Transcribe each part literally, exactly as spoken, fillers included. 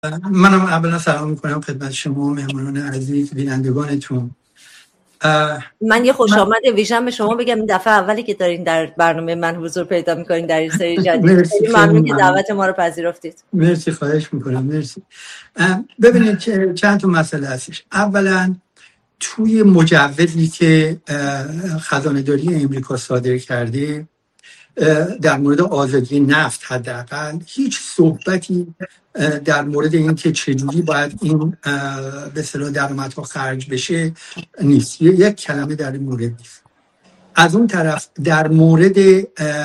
منم اولا سلام میکنم خدمت شما مهمانان عزیز بینندگانتون. من یه خوش آمد ویژن به شما بگم این دفعه اولی که دارین در برنامه من حضور پیدا میکنین در این سری جدید. خیلی ممنون که دعوت ما رو پذیرفتید. مرسی، خواهش میکنم. مرسی. ببینید که چند تا مسئله هستش. اولا توی مجوزی که خزانه داری امریکا صادر کرده در مورد آزادی نفت حداقل هیچ صحبتی در مورد این که چجوری باید این به اصطلاح درآمدها خرج بشه نیست. یک کلمه در این مورد نیست. از اون طرف در مورد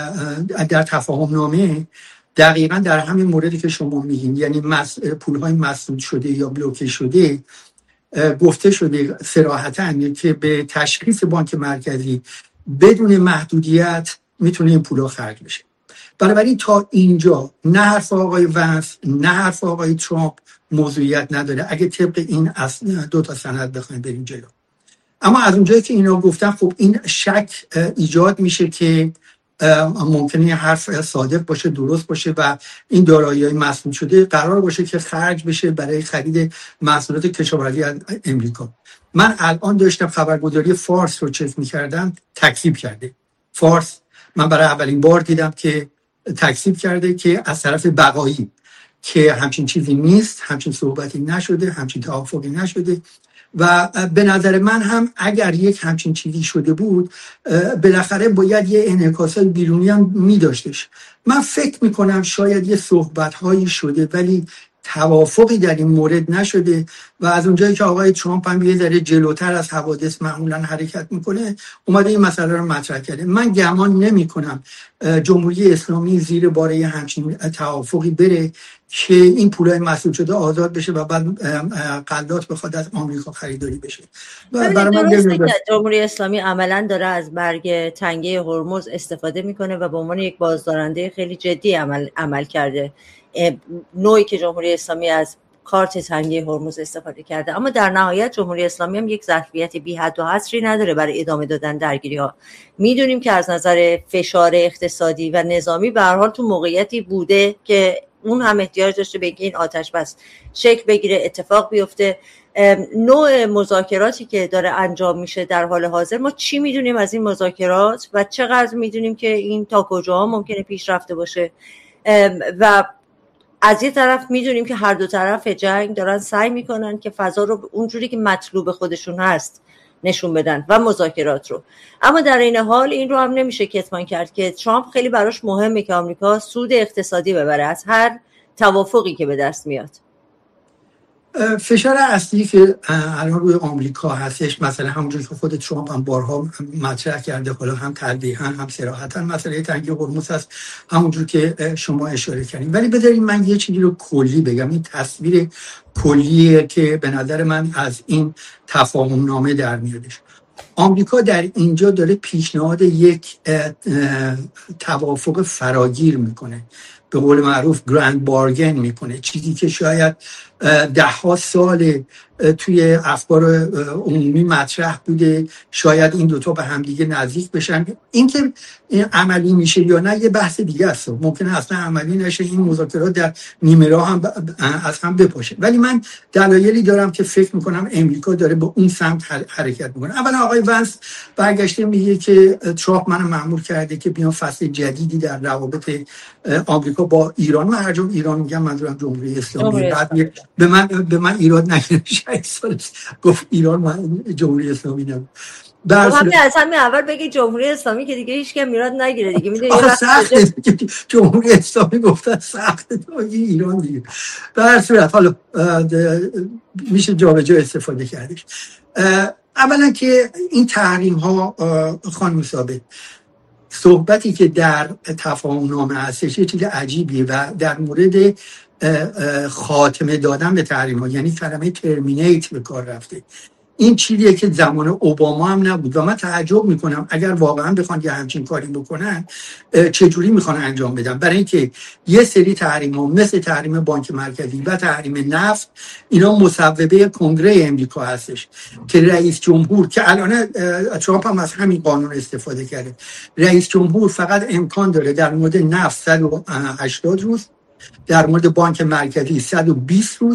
در تفاهم نامه دقیقا در همین موردی که شما میگین، یعنی پولهای مسدود شده یا بلوکه شده، گفته شده صراحتاً که به تشخیص بانک مرکزی بدون محدودیت میتونه این پولا خرج بشه. بنابراین تا اینجا نه حرف آقای ونس نه حرف آقای ترامپ موضوعیت نداره اگه طبق این دو تا سند بخوایم بریم جلو. اما از اونجایی که اینا گفتن، خب این شک ایجاد میشه که ممکنه حرف صادق باشه، درست باشه و این دارایی‌های مسدود شده قرار باشه که خرج بشه برای خرید محصولات کشاورزی از امریکا. من الان داشتم خبرگزاری فارس رو چک می‌کردم، تکذیب کرده. فارس من برای اولین بار دیدم که تکذیب کرده که از طرف بقایی که همچین چیزی نیست، همچین صحبتی نشده، همچین توافقی نشده. و به نظر من هم اگر یک همچین چیزی شده بود بالاخره باید یه انعکاسات بیرونی هم می داشتش. من فکر می کنم شاید یه صحبت هایی شده ولی توافقی در این مورد نشده و از اونجایی که آقای ترامپ هم یه ذره جلوتر از حوادث معمولا حرکت میکنه اومده این مسئله رو مطرح کرده. من گمان نمی کنم جمهوری اسلامی زیر باره همچین توافقی بره که این پولای مسدود شده آزاد بشه و بعد قلات بخواد از آمریکا خریداری بشه. درسته که جمهوری اسلامی عملا داره از برگ تنگه هرمز استفاده میکنه و به عنوان یک بازدارنده خیلی جدی عمل عمل کرده، نوعی که جمهوری اسلامی از کارت تنگه هرمز استفاده کرده. اما در نهایت جمهوری اسلامی هم یک ظرفیت بی حد و حصری نداره برای ادامه دادن درگیری ها. میدونیم که از نظر فشار اقتصادی و نظامی به هر حال تو موقعیتی بوده که اون هم احتیاج داشته به اینکه این آتش بس شکل بگیره، اتفاق بیفته. نوع مذاکراتی که داره انجام میشه در حال حاضر، ما چی میدونیم از این مذاکرات و چقدر میدونیم که این تا کجاها ممکنه پیش رفته باشه؟ و از یه طرف میدونیم که هر دو طرف جنگ دارن سعی میکنن که فضا رو اونجوری که مطلوب خودشون هست نشون بدن و مذاکرات رو. اما در این حال این رو هم نمیشه کتمان کرد که ترامپ خیلی براش مهمه که آمریکا سود اقتصادی ببره از هر توافقی که به دست میاد. فشار اصلی که الان روی آمریکا هستش، مثلا همونجوری که خود ترامپ هم بارها مطرح کرده، حالا هم تلویحاً هم صراحتاً، مسئله تنگی هرمز هست همونجور که شما اشاره کردین. ولی بذارید من یه چیزی رو کلی بگم. این تصویر کلیه که به نظر من از این تفاهم نامه در میادش. آمریکا در اینجا داره پیشنهاد یک توافق فراگیر میکنه، به قول معروف گرند بارگن میکنه، چیزی که شاید ده ها سال توی افکار عمومی مطرح بوده. شاید این دوتا به هم دیگه نزدیک بشن. این که این عملی میشه یا نه یه بحث دیگه است. ممکنه اصلا عملی نشه، این مذاکرات در نیمه راه هم از هم بپاشه. ولی من دلایلی دارم که فکر میکنم امریکا داره به اون سمت حرکت میکنه. اولا آقای ونس برگشته میگه که ترامپ منو مأمور کرده که بیان فصل جدیدی در روابط آمریکا با ایران، من هر جور ایران میگم منظورم جمهوری اسلامی، بعد به من به من ایراد نگیره. گفت ایران من جمهوری اسلامی نبود. همین از همین اول بگی جمهوری اسلامی که دیگه هیچ کم ایراد نگیره دیگه. میدونی سخته جمهوری اسلامی گفتن سخته تا ایران دیگه. به هر صورت حالا میشه جابجا استفاده کردش. اولا که این تحریم ها خانم ثابت، صحبتی که در تفاهم نامه هستش یه چیز عجیبیه و در مورد خاتمه دادن به تحریم ها، یعنی کلمه ترمینیت به کار رفته. این چیزیه که زمان اوباما هم نبود و من تعجب میکنم اگر واقعا بخوان یه همچین کاری بکنن چجوری میخوان انجام بدن. برای اینکه یه سری تحریم ها مثل تحریم بانک مرکزی و تحریم نفت اینا مصوبه کنگره امریکا هستش که رئیس جمهور، که الان ترامپ هم از همین قانون استفاده کرده، رئیس جمهور فقط امکان داره در مورد نفت صد و هشتاد روز در مورد بانک مرکزی صد و بیست روز